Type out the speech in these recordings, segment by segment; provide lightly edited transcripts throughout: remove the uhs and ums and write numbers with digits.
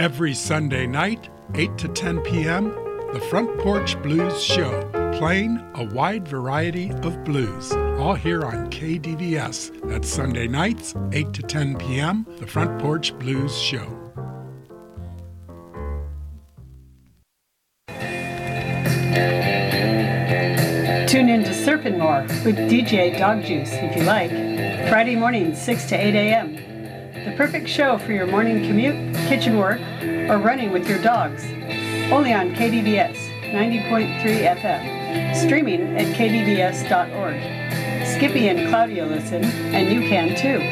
Every Sunday night, 8 to 10 p.m., the Front Porch Blues Show, playing a wide variety of blues, all here on KDVS. That's Sunday nights, 8 to 10 p.m., the Front Porch Blues Show. Tune in to Serpentmore with DJ Dog Juice, if you like, Friday mornings, 6 to 8 a.m. The perfect show for your morning commute, kitchen work, or running with your dogs. Only on KDVS 90.3 FM. Streaming at kdvs.org. Skippy and Claudia listen, and you can too.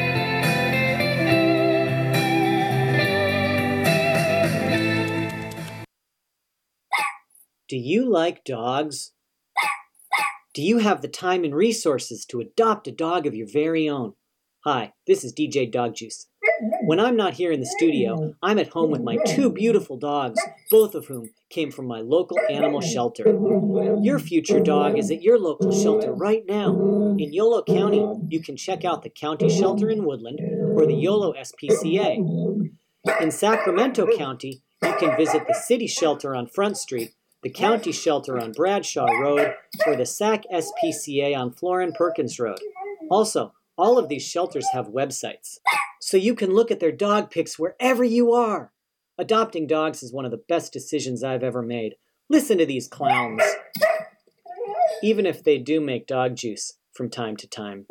Do you like dogs? Do you have the time and resources to adopt a dog of your very own? Hi, this is DJ Dog Juice. When I'm not here in the studio, I'm at home with my two beautiful dogs, both of whom came from my local animal shelter. Your future dog is at your local shelter right now. In Yolo County, you can check out the County Shelter in Woodland or the Yolo SPCA. In Sacramento County, you can visit the City Shelter on Front Street, the County Shelter on Bradshaw Road, or the SAC SPCA on Florin Perkins Road. Also, all of these shelters have websites, so you can look at their dog pics wherever you are. Adopting dogs is one of the best decisions I've ever made. Listen to these clowns. Even if they do make dog juice from time to time.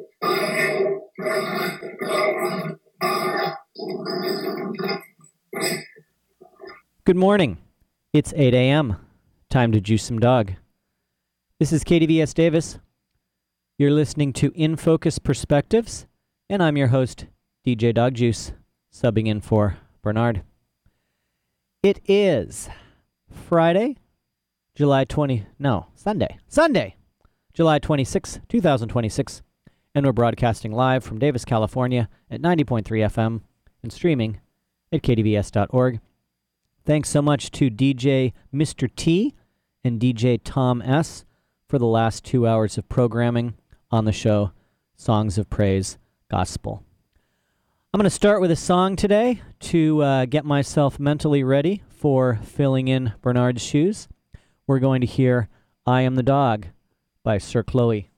Good morning. It's 8 a.m. Time to juice some dog. This is KDVS Davis. You're listening to In Focus Perspectives, and I'm your host, DJ Dog Juice, subbing in for Bernard. It is Sunday, July 26, 2026, and we're broadcasting live from Davis, California at 90.3 FM and streaming at kdvs.org. Thanks so much to DJ Mr. T and DJ Tom S for the last 2 hours of programming on the show, Songs of Praise Gospel. I'm going to start with a song today to get myself mentally ready for filling in Bernard's shoes. We're going to hear I Am the Dog by Sir Chloe.